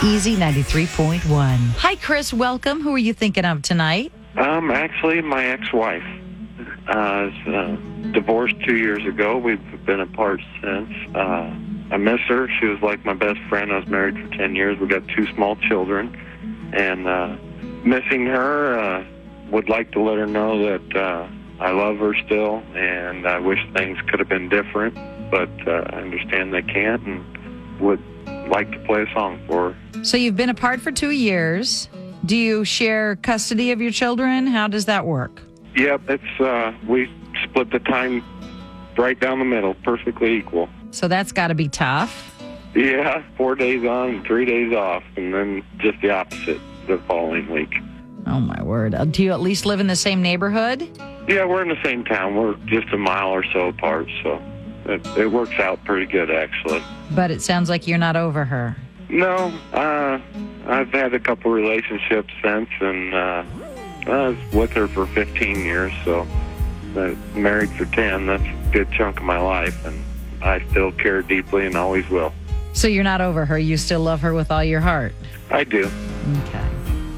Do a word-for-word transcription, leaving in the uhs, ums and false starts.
Easy ninety-three point one. Hi, Chris. Welcome. Who are you thinking of tonight? Um, actually, my ex-wife. Uh, was, uh, divorced two years ago. We've been apart since. Uh, I miss her. She was like my best friend. I was married for ten years. We got two small children. And uh, missing her, uh, would like to let her know that uh, I love her still, and I wish things could have been different, but uh, I understand they can't, and would like to play a song for her. So you've been apart for two years. Do you share custody of your children? How does that work? Yep, it's uh, we split the time right down the middle, perfectly equal. So that's got to be tough. Yeah, four days on and three days off, and then just the opposite the following week. Oh, my word. Uh, Do you at least live in the same neighborhood? Yeah, we're in the same town. We're just a mile or so apart, so it, it works out pretty good, actually. But it sounds like you're not over her. No, uh, I've had a couple relationships since, and uh, I was with her for fifteen years, so uh, married for ten. That's a good chunk of my life, and I still care deeply and always will. So you're not over her. You still love her with all your heart. I do. Okay.